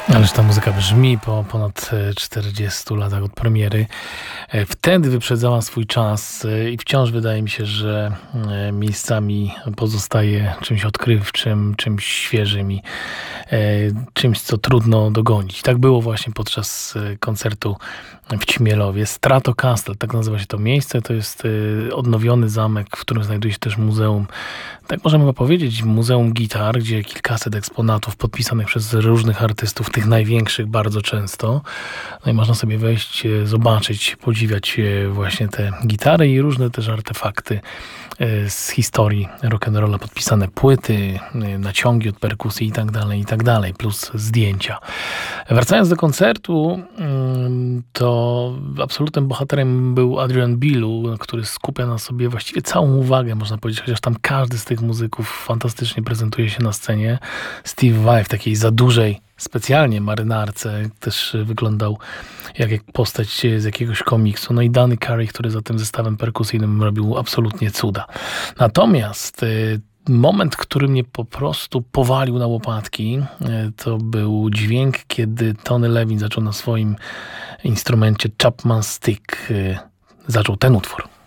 Ależ ta muzyka brzmi po ponad 40 latach od premiery. Wtedy wyprzedzała swój czas i wciąż wydaje mi się, że miejscami pozostaje czymś odkrywczym, czymś świeżym i czymś, co trudno dogonić. Tak było właśnie podczas koncertu w Ćmielowie. Stratocaster, tak nazywa się to miejsce. To jest odnowiony zamek, w którym znajduje się też muzeum, tak możemy chyba powiedzieć, muzeum gitar, gdzie kilkaset eksponatów podpisanych przez różnych artystów, tych największych bardzo często. No i można sobie wejść, zobaczyć, podziwiać właśnie te gitary i różne też artefakty z historii rock'n'rolla, podpisane płyty, naciągi od perkusji i tak dalej, plus zdjęcia. Wracając do koncertu, to absolutnym bohaterem był Adrian Belew, który skupia na sobie właściwie całą uwagę, można powiedzieć, chociaż tam każdy z tych muzyków fantastycznie prezentuje się na scenie. Steve Vai w takiej za dużej, specjalnie marynarce, też wyglądał jak postać z jakiegoś komiksu. No i Danny Carey, który za tym zestawem perkusyjnym robił absolutnie cuda. Natomiast moment, który mnie po prostu powalił na łopatki, to był dźwięk, kiedy Tony Levin zaczął na swoim instrumencie Chapman Stick, zaczął ten utwór.